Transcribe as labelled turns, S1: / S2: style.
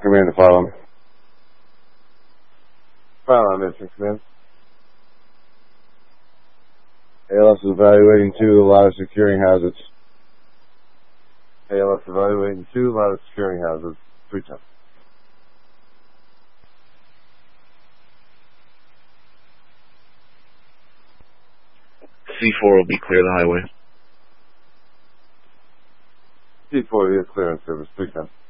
S1: command to follow. Follow, mission command. ALS is evaluating 2, a lot of securing hazards. ALS evaluating 2, a lot of securing hazards. 310.
S2: C4 will be clear the highway.
S1: C4 is clearance service. 310.